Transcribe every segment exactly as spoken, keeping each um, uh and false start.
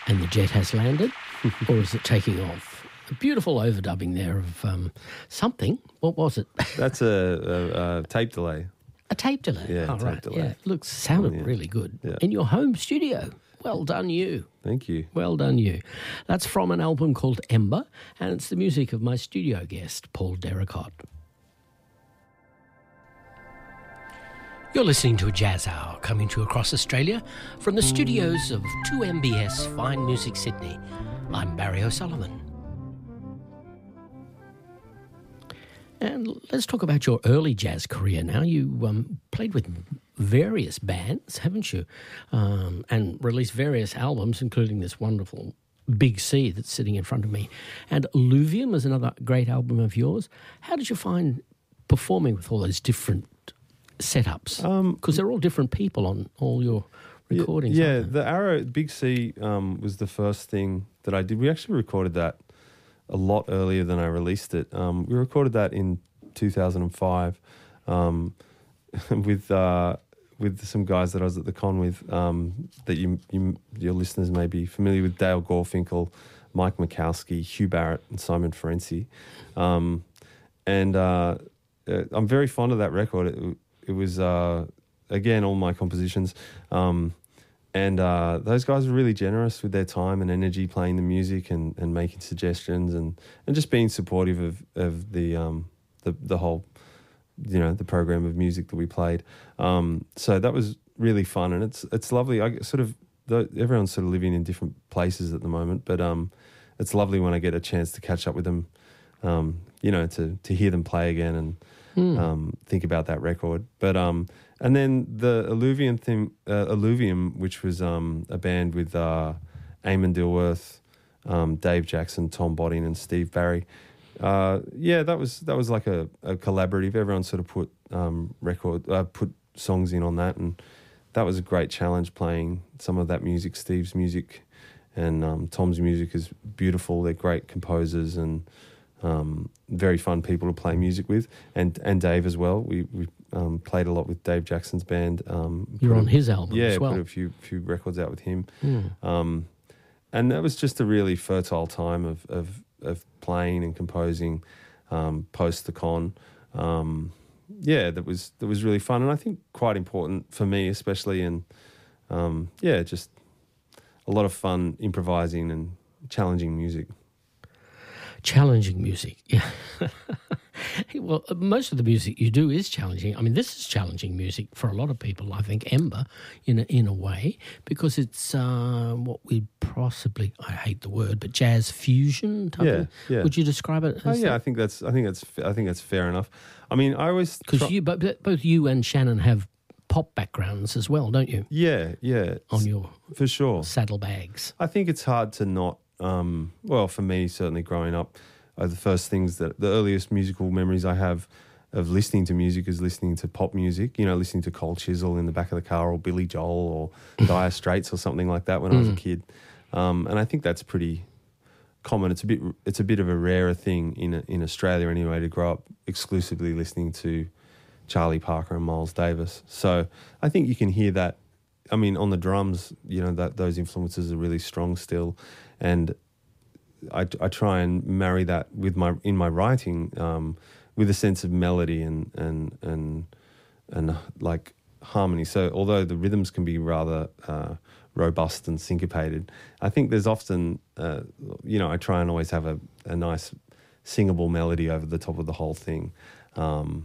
And the jet has landed, or is it taking off? A beautiful overdubbing there of um, something. What was it? That's a, a, a tape delay. A tape delay. Yeah, oh, tape right. delay. Yeah, it looks sounded Yeah. really good Yeah. in your home studio. Well done, you. Thank you. Well done, you. That's from an album called Ember, and it's the music of my studio guest, Paul Derricott. You're listening to a Jazz Hour coming to you across Australia from the studios of two M B S Fine Music Sydney. I'm Barry O'Sullivan. And let's talk about your early jazz career now. You um, played with various bands, haven't you? Um, and released various albums, including this wonderful Big C that's sitting in front of me. And Alluvium is another great album of yours. How did you find performing with all those different setups? Because they're all different people on all your recordings. Yeah, aren't they? the Arrow Big C um, was the first thing that I did. We actually recorded that a lot earlier than I released it. Um, we recorded that in two thousand five um, with uh, with some guys that I was at the con with um, that you, you your listeners may be familiar with: Dale Gorfinkel, Mike Mikowski, Hugh Barrett, and Simon Ferenczi. Um, and uh, I'm very fond of that record. It, it was uh, again all my compositions. Um, And uh, those guys were really generous with their time and energy playing the music and, and making suggestions and, and just being supportive of, of the, um, the the whole, you know, the program of music that we played. Um, so that was really fun, and it's it's lovely. I sort of the, everyone's sort of living in different places at the moment, but um, it's lovely when I get a chance to catch up with them, um, you know, to to hear them play again and mm. um, think about that record. But um. And then the Alluvium thing, uh, Alluvium, which was um, a band with uh, Eamon Dilworth, um, Dave Jackson, Tom Bodding, and Steve Barry. Uh, yeah, that was that was like a, a collaborative. Everyone sort of put um, record, uh, put songs in on that, and that was a great challenge playing some of that music. Steve's music and um, Tom's music is beautiful. They're great composers and um, very fun people to play music with, and and Dave as well. We we. Um, played a lot with Dave Jackson's band. Um, You're on a, his album yeah, as well. put a few few records out with him. Mm. Um, and that was just a really fertile time of of, of playing and composing um, post the con. Um, yeah, that was that was really fun, and I think quite important for me, especially in um, yeah, just a lot of fun improvising and challenging music. Challenging music, yeah. Well, most of the music you do is challenging. I mean, this is challenging music for a lot of people, I think, Ember, in a, in a way, because it's uh, what we possibly, I hate the word, but jazz fusion type Yeah, of, yeah. Would you describe it as Oh, yeah, that? I think that's I think that's I think that's fair enough. I mean, I always Because try- you, both, both you and Shannon have pop backgrounds as well, don't you? yeah, yeah, On your for sure. saddlebags. I think it's hard to not, um, well, for me, certainly growing up, uh, the first things that, the earliest musical memories I have of listening to music is listening to pop music, you know, listening to Cold Chisel in the back of the car or Billy Joel or Dire Straits or something like that when I was a kid. Um, and I think that's pretty common. It's a bit, it's a bit of a rarer thing in in Australia anyway to grow up exclusively listening to Charlie Parker and Miles Davis. So I think you can hear that. I mean, on the drums, you know, that those influences are really strong still, and I, I try and marry that with my in my writing um, with a sense of melody and and and and like harmony. So although the rhythms can be rather uh, robust and syncopated, I think there's often uh, you know I try and always have a, a nice singable melody over the top of the whole thing, um,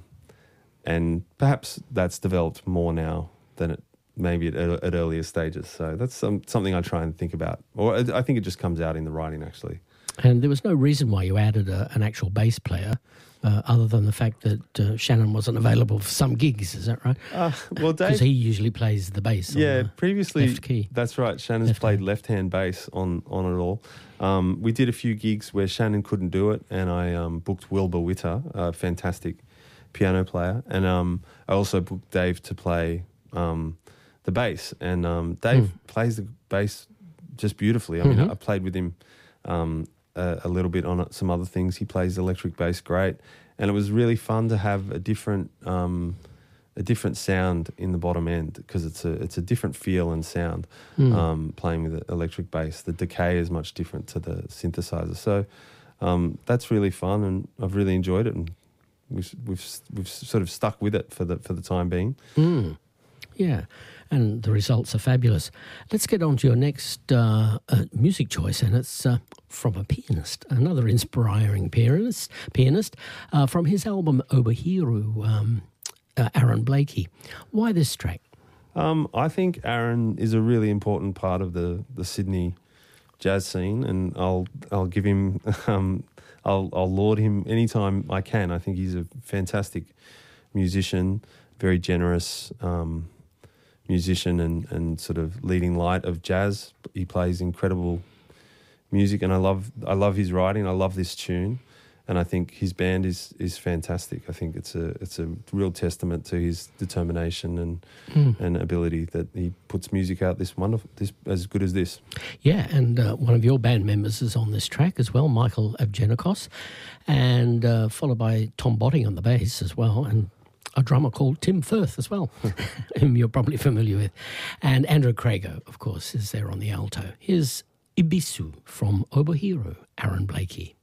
and perhaps that's developed more now than it maybe at, at earlier stages. So that's some, something I try and think about. Or I think it just comes out in the writing, actually. And there was no reason why you added a, an actual bass player uh, other than the fact that uh, Shannon wasn't available for some gigs, is that right? Uh, well, Dave... Because he usually plays the bass Yeah, on the previously... left key. That's right. Shannon's Left played hand. left-hand bass on, on it all. Um, we did a few gigs where Shannon couldn't do it, and I um, booked Wilbur Witter, a fantastic piano player, and um, I also booked Dave to play... Um, the bass, and um, Dave mm. plays the bass just beautifully. I mean, mm-hmm. I played with him um, a, a little bit on some other things. He plays electric bass great, and it was really fun to have a different um, a different sound in the bottom end because it's a it's a different feel and sound Mm. um, playing with the electric bass. The decay is much different to the synthesizer. So um, that's really fun, and I've really enjoyed it, and we've we've we've sort of stuck with it for the for the time being. Mm. Yeah, and the results are fabulous. Let's get on to your next uh, uh, music choice, and it's uh, from a pianist, another inspiring pianist, pianist uh, from his album Obahiru, um, uh, Aaron Blakey. Why this track? Um, I think Aaron is a really important part of the, the Sydney jazz scene, and I'll I'll give him um, I'll I'll laud him anytime I can. I think he's a fantastic musician, very generous um, musician, and, and sort of leading light of jazz. He plays incredible music, and I love I love his writing. I love this tune. And I think his band is is fantastic. I think it's a it's a real testament to his determination and Mm. and ability that he puts music out this wonderful, this as good as this. Yeah, and uh, one of your band members is on this track as well, Michael Evgenikos, and uh, followed by Tom Botting on the bass as well, and a drummer called Tim Firth as well, whom you're probably familiar with. And Andrew Crago, of course, is there on the alto. Here's Ibisu from Obahiru, Aaron Blakey.